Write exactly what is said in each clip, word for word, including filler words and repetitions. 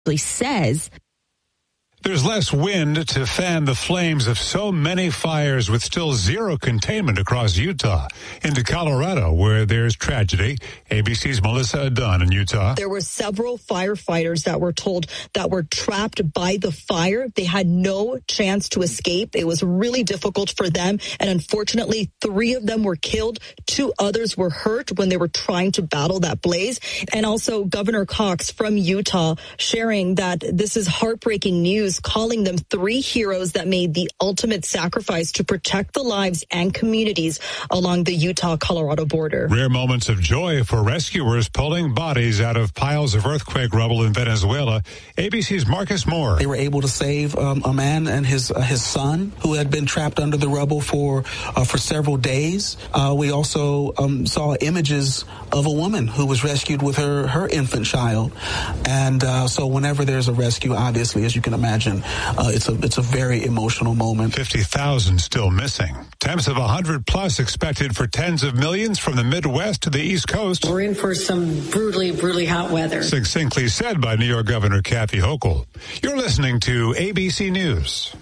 says there's less wind to fan the flames of so many fires with still zero containment across Utah. Into Colorado, where there's tragedy. A B C's Melissa Dunn in Utah. There were several firefighters that were told that were trapped by the fire. They had no chance to escape. It was really difficult for them. And unfortunately, three of them were killed. Two others were hurt when they were trying to battle that blaze. And also Governor Cox from Utah sharing that this is heartbreaking news, calling them three heroes that made the ultimate sacrifice to protect the lives and communities along the Utah-Colorado border. Rare moments of joy for rescuers pulling bodies out of piles of earthquake rubble in Venezuela. A B C's Marcus Moore. They were able to save um, a man and his uh, his son who had been trapped under the rubble for uh, for several days. Uh, we also um, saw images of a woman who was rescued with her, her infant child. And uh, so whenever there's a rescue, obviously, as you can imagine, Uh, it's a it's a very emotional moment. fifty thousand still missing. Temps of one hundred plus expected for tens of millions from the Midwest to the East Coast. We're in for some brutally, brutally hot weather. Succinctly said by New York Governor Kathy Hochul. You're listening to A B C News.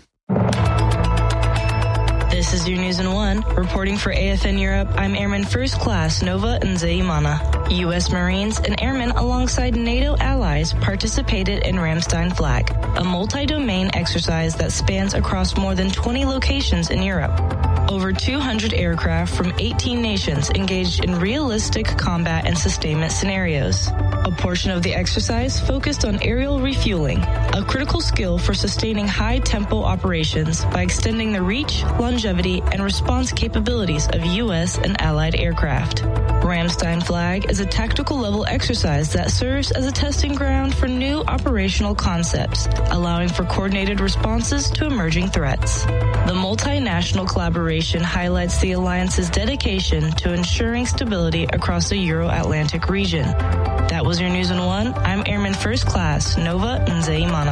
This is your News in One. Reporting for A F N Europe, I'm Airman First Class Nova Nzeimana. U S Marines and airmen alongside NATO allies participated in Ramstein Flag, a multi-domain exercise that spans across more than twenty locations in Europe. Over two hundred aircraft from eighteen nations engaged in realistic combat and sustainment scenarios. A portion of the exercise focused on aerial refueling, a critical skill for sustaining high-tempo operations by extending the reach, longevity, and response capabilities of U S and allied aircraft. Ramstein Flag is a tactical level exercise that serves as a testing ground for new operational concepts, allowing for coordinated responses to emerging threats. The multinational collaboration highlights the alliance's dedication to ensuring stability across the Euro-Atlantic region. That was your News in One. I'm Airman First Class Nova Nzeimana.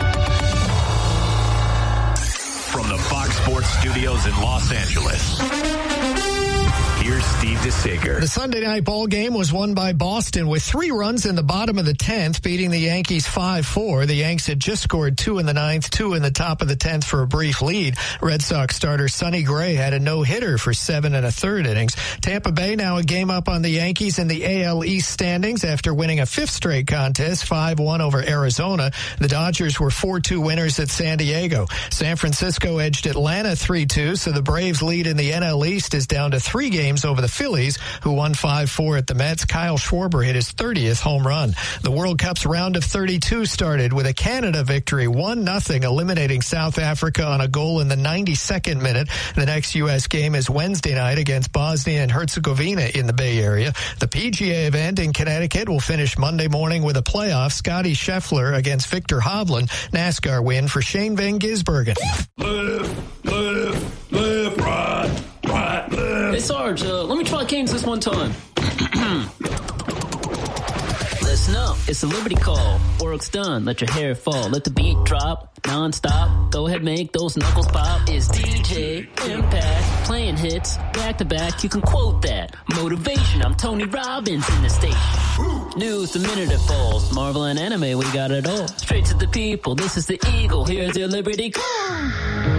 From the Fox Sports Studios in Los Angeles, here's Steve DeSager. The Sunday night ball game was won by Boston with three runs in the bottom of the tenth, beating the Yankees five four. The Yanks had just scored two in the ninth, two in the top of the tenth for a brief lead. Red Sox starter Sonny Gray had a no-hitter for seven and a third innings. Tampa Bay now a game up on the Yankees in the A L East standings after winning a fifth straight contest, five one over Arizona. The Dodgers were four two winners at San Diego. San Francisco edged Atlanta three two, so the Braves' lead in the N L East is down to three games over the Phillies, who won five four at the Mets. Kyle Schwarber hit his thirtieth home run. The World Cup's round of thirty-two started with a Canada victory, one nothing, eliminating South Africa on a goal in the ninety-second minute. The next U S game is Wednesday night against Bosnia and Herzegovina in the Bay Area. The P G A event in Connecticut will finish Monday morning with a playoff. Scotty Scheffler against Victor Hovland. NASCAR win for Shane Van Gisbergen. Left, left, left, right, right, left. Hey, Sarge, uh, let me try Canes this one time. Listen up, it's a Liberty Call. Work's done, let your hair fall. Let the beat drop, non-stop. Go ahead, make those knuckles pop. It's D J Impact, playing hits, back-to-back. You can quote that. Motivation, I'm Tony Robbins in the station. News the minute it falls. Marvel and anime, we got it all. Straight to the people, this is the Eagle. Here's your Liberty Call.